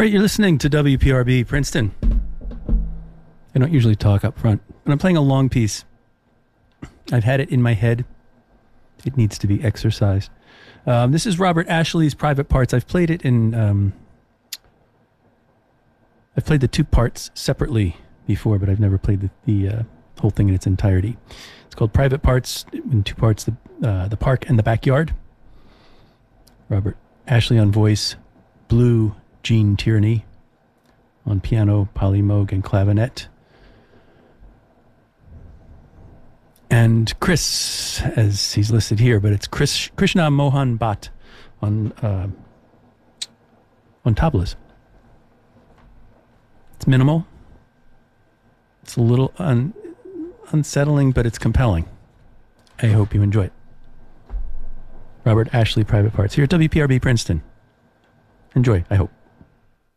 right, you're listening to WPRB Princeton. I don't usually talk up front, but I'm playing a long piece. I've had it in my head. It needs to be exercised. This is Robert Ashley's Private Parts. I've played it in... I've played the two parts separately before, but I've never played the whole thing in its entirety. It's called Private Parts, in two parts, the park and the backyard. Robert Ashley on voice, Blue Gene Tierney on piano, Polly Moog, and clavinet. And Chris, as he's listed here, but it's Krishna Mohan Bhatt on tablas. It's minimal. It's a little unsettling, but it's compelling. I hope you enjoy it. Robert Ashley, Private Parts, here at WPRB Princeton. Enjoy, I hope.